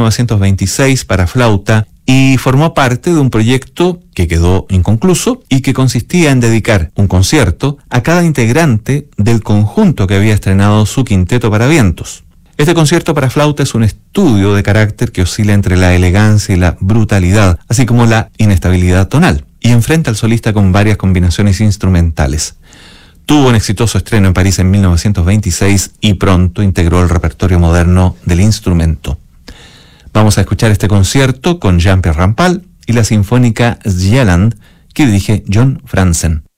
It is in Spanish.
1926 para flauta y formó parte de un proyecto que quedó inconcluso y que consistía en dedicar un concierto a cada integrante del conjunto que había estrenado su quinteto para vientos. Este concierto para flauta es un estudio de carácter que oscila entre la elegancia y la brutalidad, así como la inestabilidad tonal, y enfrenta al solista con varias combinaciones instrumentales. Tuvo un exitoso estreno en París en 1926 y pronto integró el repertorio moderno del instrumento. Vamos a escuchar este concierto con Jean-Pierre Rampal y la Sinfónica Sjeland que dirige John Franzen.